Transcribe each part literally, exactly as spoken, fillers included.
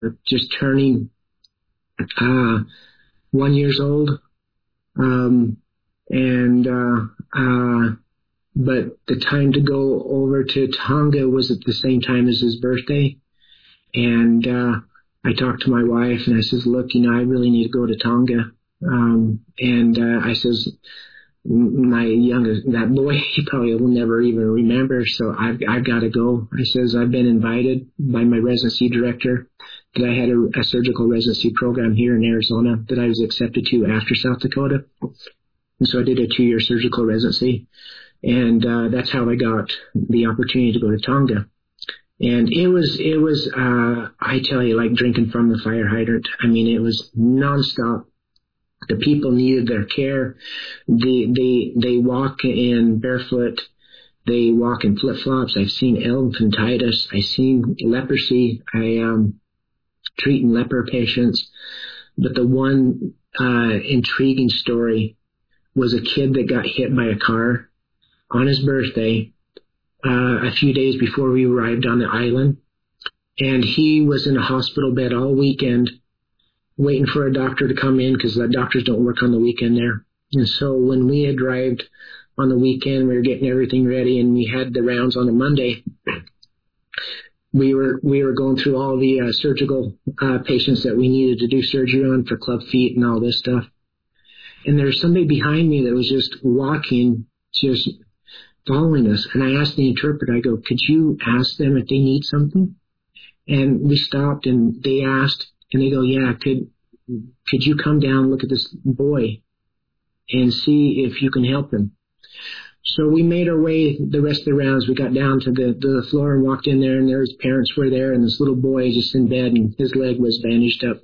just turning uh, one years old. Um, and uh, uh, but the time to go over to Tonga was at the same time as his birthday. And uh, I talked to my wife and I says, look, you know, I really need to go to Tonga. Um, and uh, I says, my youngest, that boy, he probably will never even remember, so I've, I've got to go. I says, I've been invited by my residency director that I had a, a surgical residency program here in Arizona that I was accepted to after South Dakota. And so I did a two-year surgical residency. And uh, that's how I got the opportunity to go to Tonga. And it was, it was, uh, I tell you, like drinking from the fire hydrant. I mean, it was nonstop. The people needed their care. They, they, they walk in barefoot. They walk in flip-flops. I've seen elephantitis. I've seen leprosy. I, um, treating leper patients. But the one, uh, intriguing story was a kid that got hit by a car on his birthday, uh, a few days before we arrived on the island. And he was in a hospital bed all weekend, waiting for a doctor to come in because the doctors don't work on the weekend there. And so when we had arrived on the weekend, we were getting everything ready and we had the rounds on a Monday. We were, we were going through all the uh, surgical uh, patients that we needed to do surgery on for club feet and all this stuff. And there was somebody behind me that was just walking, just following us. And I asked the interpreter, I go, could you ask them if they need something? And we stopped and they asked, and they go, yeah, could could you come down and look at this boy and see if you can help him? So we made our way the rest of the rounds. We got down to the, the floor and walked in there, and their parents were there, and this little boy just in bed, and his leg was bandaged up.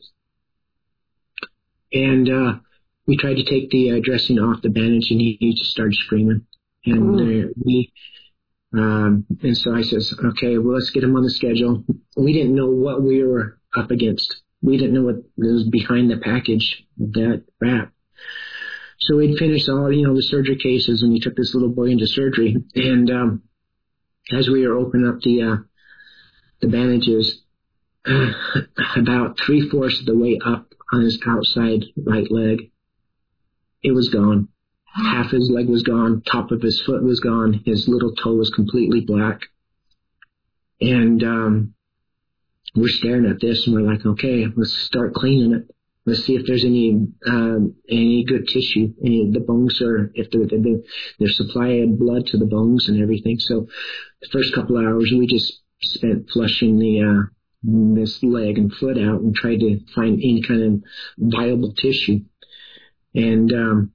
And uh, we tried to take the uh, dressing off the bandage, and he, he just started screaming. And uh, we... Um, and so I says, okay, well, let's get him on the schedule. We didn't know what we were up against. We didn't know what was behind the package of that wrap. So we'd finished all, you know, the surgery cases, and we took this little boy into surgery. And um, as we were opening up the uh, the bandages, uh, about three-fourths of the way up on his outside right leg, it was gone. Half his leg was gone, top of his foot was gone, his little toe was completely black. And um, we're staring at this, and we're like, okay, let's start cleaning it. Let's see if there's any um, any good tissue, any the bones are, if they're, they're, they're supplying blood to the bones and everything. So the first couple of hours, we just spent flushing the uh, this leg and foot out and tried to find any kind of viable tissue. And um,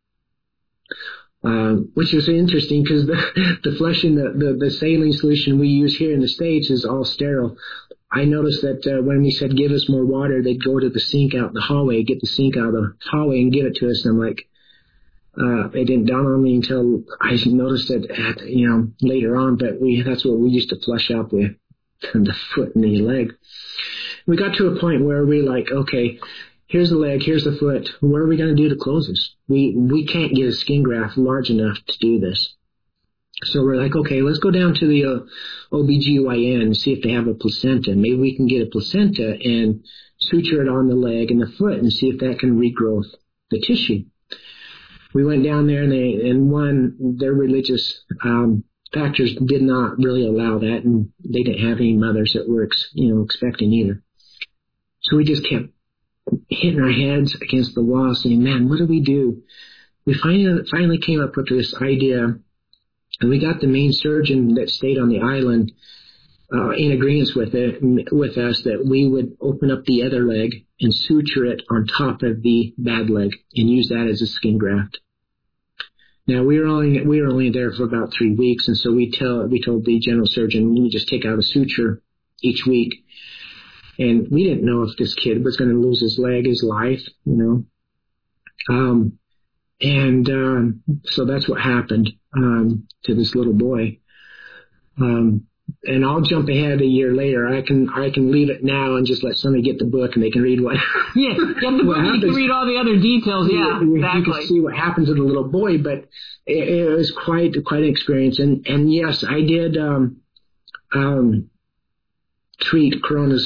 Uh, which is interesting because the, the flushing, the, the, the saline solution we use here in the States is all sterile. I noticed that uh, when we said give us more water, they'd go to the sink out in the hallway, get the sink out of the hallway and give it to us. And I'm like, uh, it didn't dawn on me until I noticed it at, you know, later on, but we, that's what we used to flush out the, the foot and the leg. We got to a point where we like, okay, here's the leg, here's the foot. What are we going to do to close this? We we can't get a skin graft large enough to do this. So we're like, okay, let's go down to the uh, O B G Y N and see if they have a placenta. Maybe we can get a placenta and suture it on the leg and the foot and see if that can regrow the tissue. We went down there, and they and one, their religious um, factors did not really allow that, and they didn't have any mothers that were ex, you know expecting either. So we just kept hitting our heads against the wall saying, man, what do we do? We finally, finally came up with this idea, and we got the main surgeon that stayed on the island uh, in agreement with it, with us that we would open up the other leg and suture it on top of the bad leg and use that as a skin graft. Now, we were only we were only there for about three weeks, and so we tell we told the general surgeon we just take out a suture each week. And we didn't know if this kid was going to lose his leg, his life, you know. Um, and um, so that's what happened um, to this little boy. Um, and I'll jump ahead a year later. I can I can leave it now and just let somebody get the book and they can read what. Yeah, get the book. You can read all the other details. Yeah, you, exactly. You can see what happens to the little boy, but it, it was quite quite an experience. And and yes, I did um, um, treat Corona's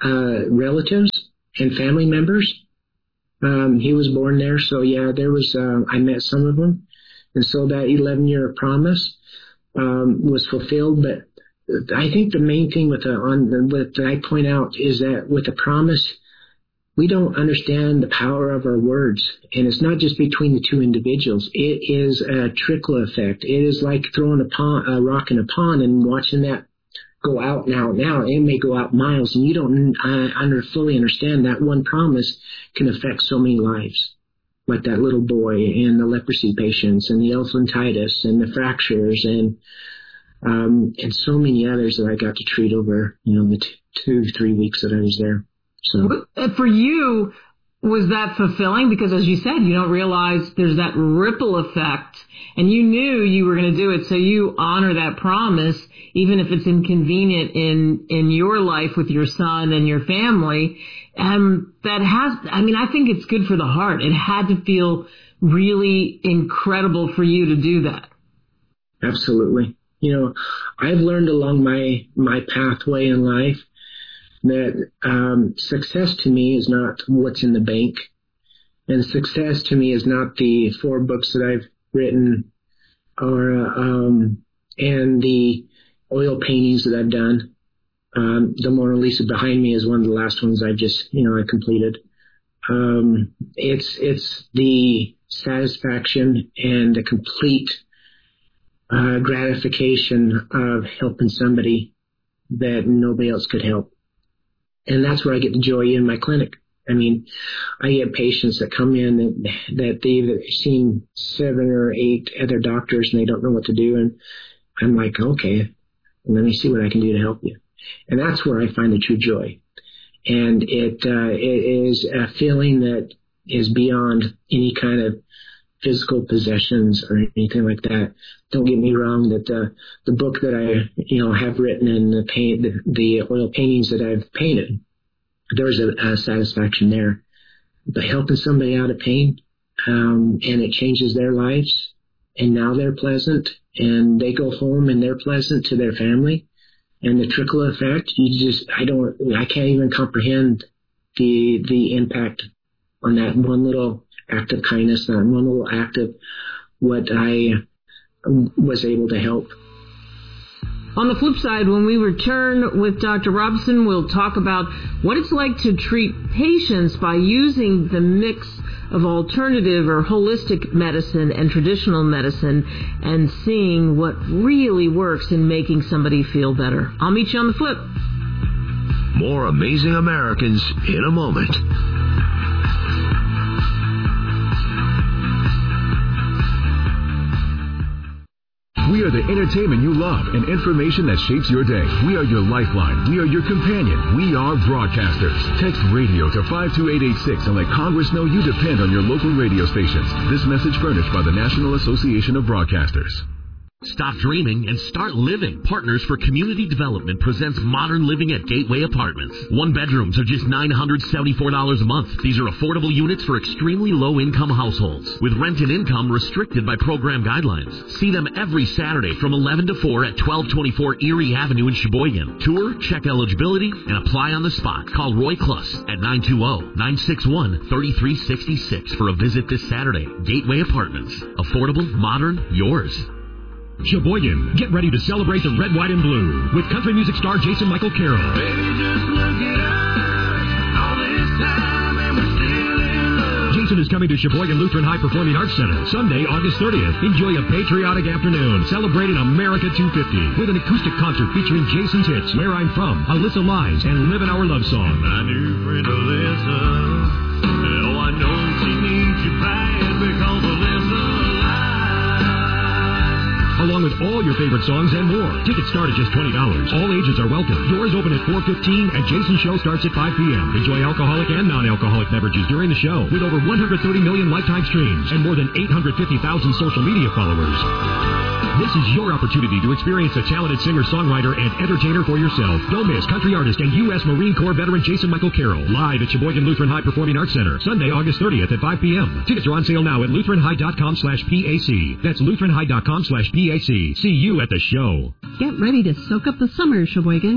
uh, relatives and family members. Um, he was born there, so yeah, there was, uh, I met some of them. And so that eleven year promise, um, was fulfilled. But I think the main thing with the, on, with, that I point out is that with the promise, we don't understand the power of our words. And it's not just between the two individuals. It is a trickle effect. It is like throwing a, pond, a rock in a pond and watching that go out and out and out. It may go out miles, and you don't uh, under, fully understand that one promise can affect so many lives, like that little boy and the leprosy patients and the elephantitis and the fractures and um, and so many others that I got to treat over, you know, the t- two, three weeks that I was there. So for you, was that fulfilling? Because as you said, you don't realize there's that ripple effect, and you knew you were going to do it, so you honor that promise, even if it's inconvenient in, in your life with your son and your family. And that has, I mean, I think it's good for the heart. It had to feel really incredible for you to do that. Absolutely. You know, I've learned along my, my pathway in life that um, success to me is not what's in the bank. And success to me is not the four books that I've written or uh, um, and the oil paintings that I've done. Um, the Mona Lisa behind me is one of the last ones I've just, you know, I completed. Um, it's it's the satisfaction and the complete uh, gratification of helping somebody that nobody else could help. And that's where I get the joy in my clinic. I mean, I get patients that come in that, that they've seen seven or eight other doctors and they don't know what to do. And I'm like, okay, let me see what I can do to help you. And that's where I find the true joy. And it, uh, it is a feeling that is beyond any kind of physical possessions or anything like that. Don't get me wrong that the, the book that I, you know, have written and the paint, the, the oil paintings that I've painted, there's a, a satisfaction there. But helping somebody out of pain, um, and it changes their lives, and now they're pleasant, and they go home and they're pleasant to their family, and the trickle effect, you just, I don't, I can't even comprehend the, the impact on that one little act of kindness, that one little act of what I was able to help. On the flip side, when we return with Doctor Robison, we'll talk about what it's like to treat patients by using the mix of alternative or holistic medicine and traditional medicine and seeing what really works in making somebody feel better. I'll meet you on the flip. More Amazing Americans in a moment. We are the entertainment you love and information that shapes your day. We are your lifeline. We are your companion. We are broadcasters. Text radio to five two eight eight six and let Congress know you depend on your local radio stations. This message furnished by the National Association of Broadcasters. Stop dreaming and start living. Partners for Community Development presents Modern Living at Gateway Apartments. One bedrooms are just nine hundred seventy-four dollars a month. These are affordable units for extremely low-income households, with rent and income restricted by program guidelines. See them every Saturday from eleven to four at twelve twenty-four Erie Avenue in Sheboygan. Tour, check eligibility, and apply on the spot. Call Roy Kluss at nine two zero, nine six one, three three six six for a visit this Saturday. Gateway Apartments. Affordable, modern, yours. Sheboygan, get ready to celebrate the red, white, and blue with country music star Jason Michael Carroll. Baby, just look at us, all this time and we're still in love. Jason is coming to Sheboygan Lutheran High Performing Arts Center Sunday, August thirtieth. Enjoy a patriotic afternoon celebrating America two fifty with an acoustic concert featuring Jason's hits Where I'm From, Alyssa Lies, and Living Our Love Song. My new friend Alyssa, oh, I know she needs you bad because Alyssa along with all your favorite songs and more. Tickets start at just twenty dollars. All ages are welcome. Doors open at four fifteen, and Jason's show starts at five p.m. Enjoy alcoholic and non-alcoholic beverages during the show, with over one hundred thirty million lifetime streams and more than eight hundred fifty thousand social media followers. This is your opportunity to experience a talented singer-songwriter and entertainer for yourself. Don't miss country artist and U S Marine Corps veteran Jason Michael Carroll live at Sheboygan Lutheran High Performing Arts Center Sunday, August thirtieth at five p.m. Tickets are on sale now at lutheran high dot com slash P A C. That's lutheran high dot com slash P A C. See you at the show. Get ready to soak up the summer, Sheboygan.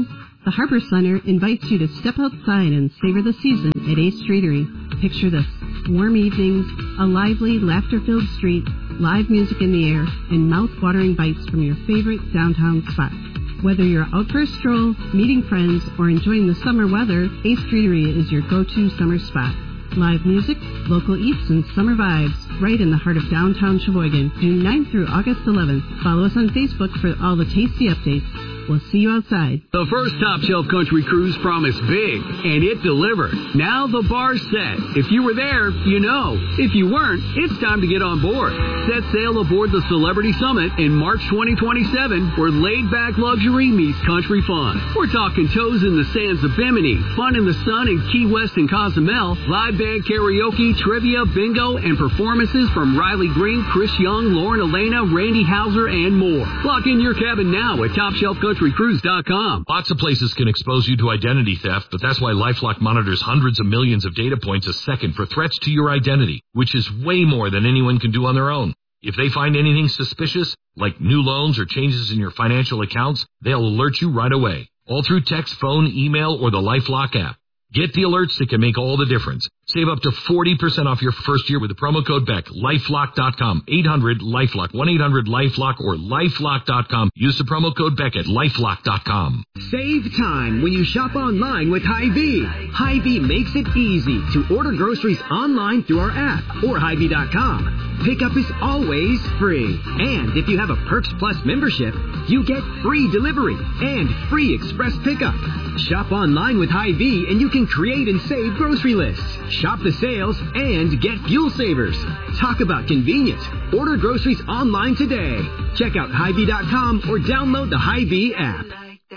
The Harbor Center invites you to step outside and savor the season at Ace Streetery. Picture this: warm evenings, a lively, laughter-filled street, live music in the air, and mouth-watering bites from your favorite downtown spot. Whether you're out for a stroll, meeting friends, or enjoying the summer weather, Ace Streetery is your go-to summer spot. Live music, local eats, and summer vibes right in the heart of downtown Sheboygan, June ninth through August eleventh. Follow us on Facebook for all the tasty updates. We'll see you outside. The first Top Shelf Country Cruise promised big, and it delivered. Now the bar's set. If you were there, you know. If you weren't, it's time to get on board. Set sail aboard the Celebrity Summit in March twenty twenty-seven, where laid-back luxury meets country fun. We're talking toes in the sands of Bimini, fun in the sun in Key West and Cozumel, live band karaoke, trivia, bingo, and performances from Riley Green, Chris Young, Lauren Elena, Randy Hauser, and more. Lock in your cabin now at Top Shelf Country Cruise dot com. Lots of places can expose you to identity theft, but that's why LifeLock monitors hundreds of millions of data points a second for threats to your identity, which is way more than anyone can do on their own. If they find anything suspicious, like new loans or changes in your financial accounts, they'll alert you right away, all through text, phone, email, or the LifeLock app. Get the alerts that can make all the difference. Save up to forty percent off your first year with the promo code Beck. LifeLock dot com. eight hundred LifeLock. one eight hundred LifeLock or LifeLock dot com. Use the promo code Beck at LifeLock dot com. Save time when you shop online with Hy-Vee. Hy-Vee makes it easy to order groceries online through our app or Hy Vee dot com. Pickup is always free. And if you have a Perks Plus membership, you get free delivery and free express pickup. Shop online with Hy-Vee and you can create and save grocery lists. Shop the sales and get fuel savers. Talk about convenience. Order groceries online today. Check out Hy Vee dot com or download the Hy-Vee app.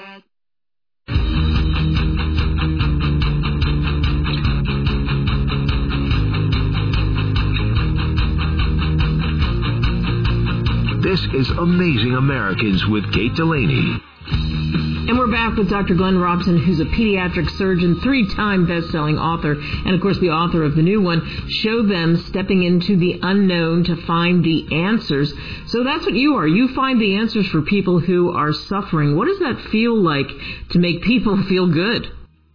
This is Amazing Americans with Kate Delaney. And we're back with Doctor Glenn Robson, who's a pediatric surgeon, three-time best-selling author, and, of course, the author of the new one, Show Them, Stepping into the Unknown to Find the Answers. So that's what you are. You find the answers for people who are suffering. What does that feel like to make people feel good?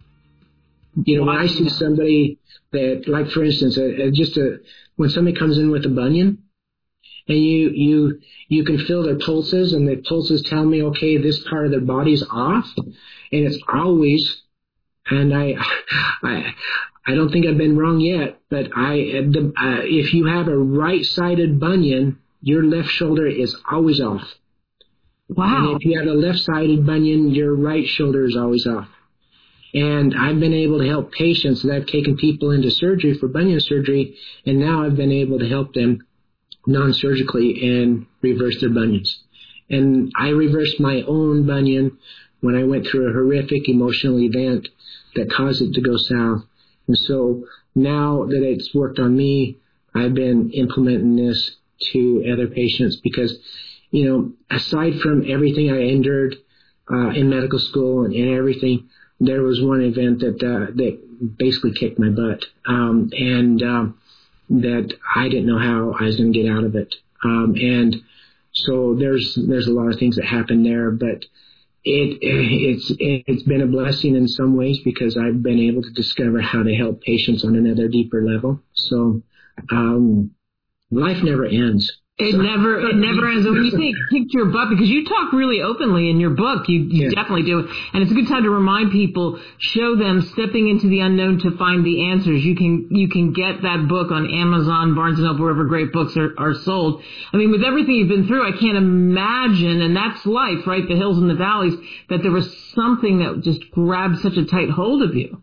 You know, when I see somebody that, like, for instance, uh, just a, when somebody comes in with a bunion, and you, you, you can feel their pulses, and the pulses tell me, okay, this part of their body's off, and it's always, and I, I, I don't think I've been wrong yet, but I, the, uh, if you have a right-sided bunion, your left shoulder is always off. Wow. And if you have a left-sided bunion, your right shoulder is always off. And I've been able to help patients that I've taken people into surgery for bunion surgery, and now I've been able to help them non-surgically and reverse their bunions. And I reversed my own bunion when I went through a horrific emotional event that caused it to go south. And so now that it's worked on me, I've been implementing this to other patients because, you know, aside from everything I endured uh, in medical school and, and everything, there was one event that uh, that basically kicked my butt. Um, and um, that I didn't know how I was going to get out of it. Um, and so there's there's a lot of things that happened there, but it it's it's been a blessing in some ways because I've been able to discover how to help patients on another deeper level. So um, life never ends. It so. never, it never ends. When you say it kicked your butt, because you talk really openly in your book, you, you yeah. definitely do. And it's a good time to remind people, show them stepping into the unknown to find the answers. You can, you can get that book on Amazon, Barnes and Noble, wherever great books are, are sold. I mean, with everything you've been through, I can't imagine, and that's life, right? The hills and the valleys, that there was something that just grabbed such a tight hold of you.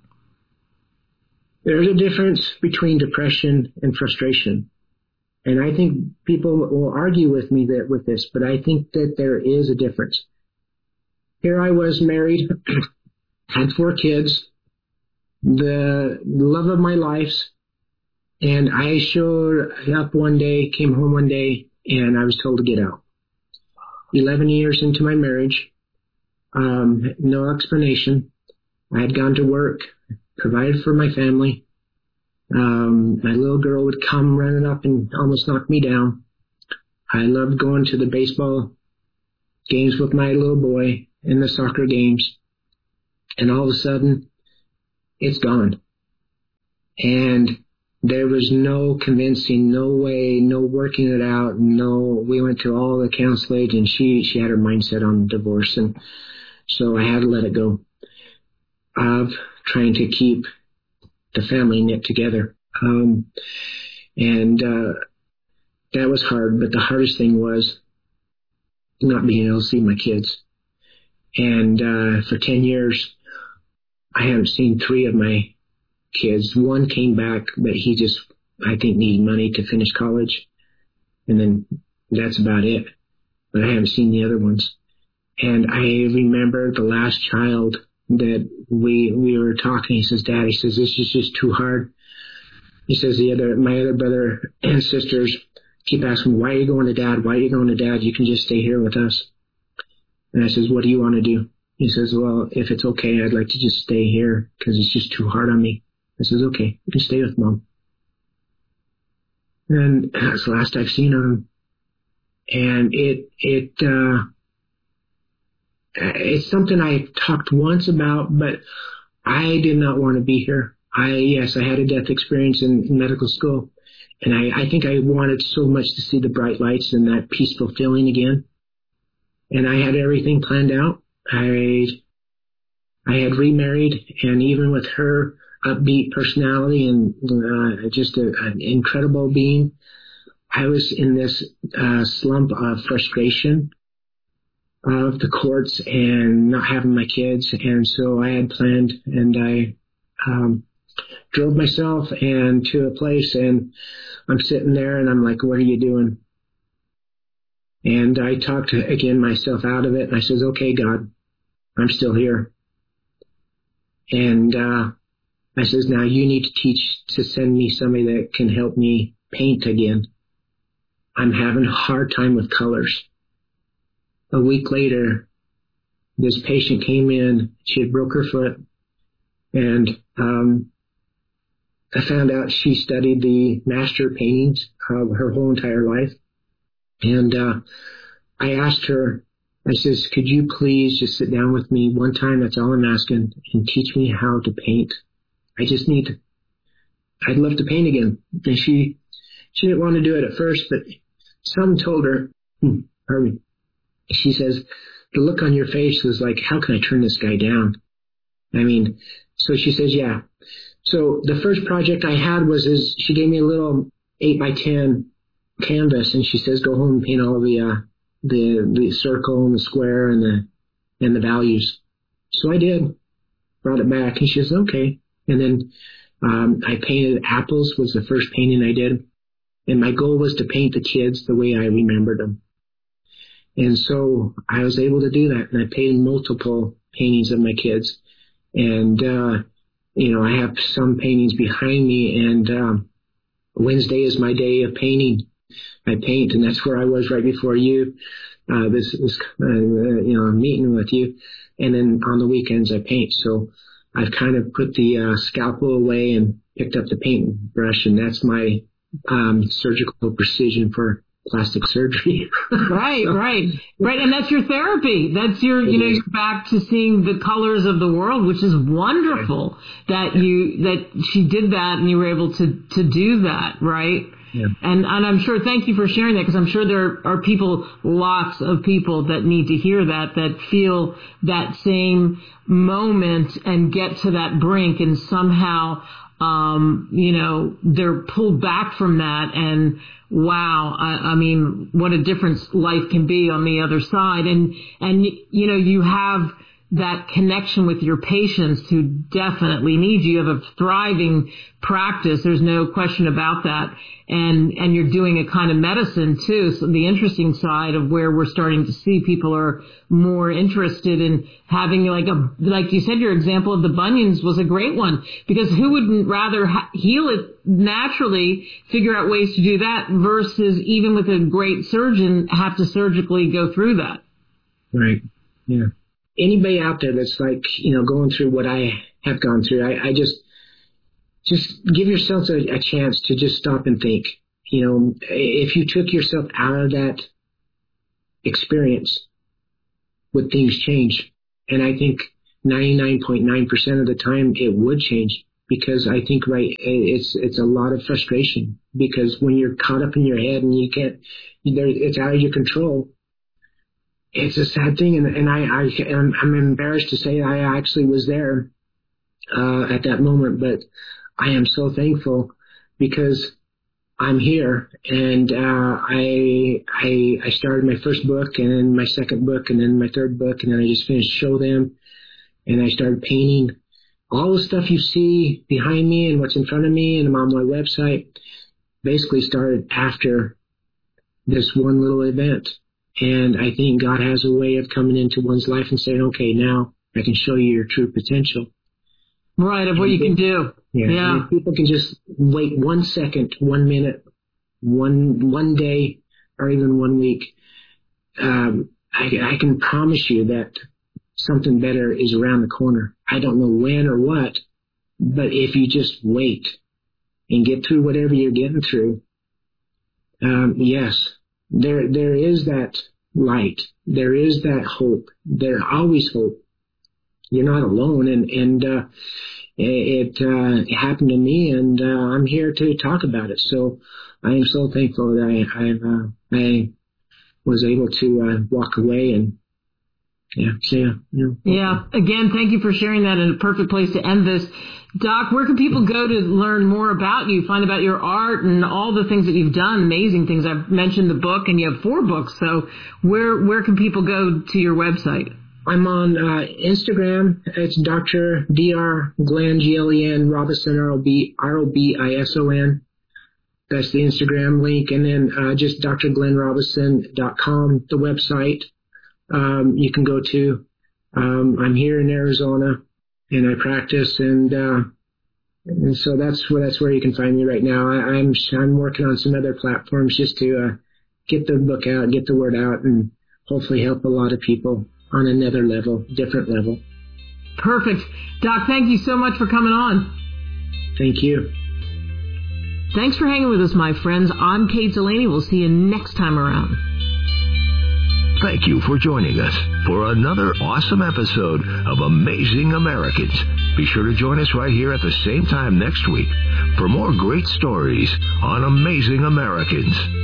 There's a difference between depression and frustration. And I think people will argue with me that with this, but I think that there is a difference. Here I was married, had four kids, the love of my life, and I showed up one day, came home one day, and I was told to get out. Eleven years into my marriage, um, no explanation. I had gone to work, provided for my family. Um, my little girl would come running up and almost knock me down. I loved going to the baseball games with my little boy and the soccer games. And all of a sudden, it's gone. And there was no convincing, no way, no working it out. No, we went to all the counseling, and she, she had her mindset on divorce. And so I had to let it go of trying to keep the family knit together. Um, and, uh, that was hard, but the hardest thing was not being able to see my kids. And, uh, for ten years, I haven't seen three of my kids. One came back, but he just, I think, needed money to finish college. And then that's about it. But I haven't seen the other ones. And I remember the last child that we, we were talking. He says, Dad, he says, this is just too hard. He says, the other, my other brother and sisters keep asking, why are you going to Dad? Why are you going to Dad? You can just stay here with us. And I says, what do you want to do? He says, well, if it's okay, I'd like to just stay here because it's just too hard on me. I says, okay, you can stay with Mom. And that's the last I've seen of him. And it, it, uh, it's something I talked once about, but I did not want to be here. I, yes, I had a death experience in, in medical school, and I, I think I wanted so much to see the bright lights and that peaceful feeling again. And I had everything planned out. I, I had remarried, and even with her upbeat personality and uh, just a, an incredible being, I was in this uh, slump of frustration of the courts and not having my kids. And so I had planned, and I um, drove myself and to a place, and I'm sitting there and I'm like, what are you doing? And I talked again myself out of it, and I says, okay, God, I'm still here. And uh, I says, now you need to teach to send me somebody that can help me paint again. I'm having a hard time with colors. A week later, this patient came in. She had broke her foot, and um, I found out she studied the master paintings of her whole entire life. And uh, I asked her, I says, could you please just sit down with me one time, that's all I'm asking, and teach me how to paint? I just need to, I'd love to paint again. And she, she didn't want to do it at first, but something told her, hmm, pardon me. She says, the look on your face was like, how can I turn this guy down? I mean, so she says, yeah. So the first project I had was, is she gave me a little eight by ten canvas, and she says, go home and paint all the, uh, the, the circle and the square and the, and the values. So I did, brought it back, and she says, okay. And then, um, I painted apples was the first painting I did. And my goal was to paint the kids the way I remembered them. And so I was able to do that, and I painted multiple paintings of my kids. And, uh, you know, I have some paintings behind me, and, um, Wednesday is my day of painting. I paint, and that's where I was right before you, uh, this, this, uh, you know, meeting with you. And then on the weekends I paint. So I've kind of put the, uh, scalpel away and picked up the paintbrush, and that's my, um, surgical precision for plastic surgery. Right, right, right. And that's your therapy. That's your, you know, you're back to seeing the colors of the world, which is wonderful that you, that she did that and you were able to, to do that, right? Yeah. And, and I'm sure, thank you for sharing that, because I'm sure there are people, lots of people that need to hear that, that feel that same moment and get to that brink, and somehow, um, you know, they're pulled back from that, and wow, I, I mean, what a difference life can be on the other side. And, and, you know, you have that connection with your patients who definitely need you. You have a thriving practice. There's no question about that. And, and you're doing a kind of medicine too. So the interesting side of where we're starting to see people are more interested in having, like a, like you said, your example of the bunions was a great one, because who wouldn't rather ha- heal it naturally, figure out ways to do that, versus even with a great surgeon have to surgically go through that. Right. Yeah. Anybody out there that's like, you know, going through what I have gone through, I, I just, just give yourself a, a chance to just stop and think. You know, if you took yourself out of that experience, would things change? And I think ninety-nine point nine percent of the time it would change, because I think, right, it's it's a lot of frustration, because when you're caught up in your head and you can't, it's out of your control. It's a sad thing, and, and I, I, I'm, I'm embarrassed to say I actually was there uh, at that moment, but I am so thankful because I'm here, and uh, I, I I started my first book, and then my second book, and then my third book, and then I just finished Show Them, and I started painting. All the stuff you see behind me and what's in front of me and on my website basically started after this one little event. And I think God has a way of coming into one's life and saying, okay, now I can show you your true potential. Right, of what you can do. Yeah. yeah. People can just wait one second, one minute, one one day, or even one week. Um, I, I can promise you that something better is around the corner. I don't know when or what, but if you just wait and get through whatever you're getting through, um, yes, there there is that light. There is that hope. There's always hope. You're not alone, and and uh, it, uh, it happened to me, and uh, I'm here to talk about it. So I am so thankful that I I've, uh, I was able to uh, walk away and. Yeah, yeah, yeah. Yeah. Again, thank you for sharing that, and a perfect place to end this. Doc, where can people go to learn more about you, find about your art and all the things that you've done, amazing things? I've mentioned the book, and you have four books, so where where can people go to your website? I'm on uh, Instagram. It's Doctor D R Glenn, G L E N, Robison, R O B I S O N. That's the Instagram link. And then uh, just D R glenn robison dot com, the website. Um, you can go to. Um, I'm here in Arizona, and I practice, and, uh, and so that's where that's where you can find me right now. I, I'm I'm working on some other platforms just to uh, get the book out, get the word out, and hopefully help a lot of people on another level, different level. Perfect, Doc. Thank you so much for coming on. Thank you. Thanks for hanging with us, my friends. I'm Kate Delaney. We'll see you next time around. Thank you for joining us for another awesome episode of Amazing Americans. Be sure to join us right here at the same time next week for more great stories on Amazing Americans.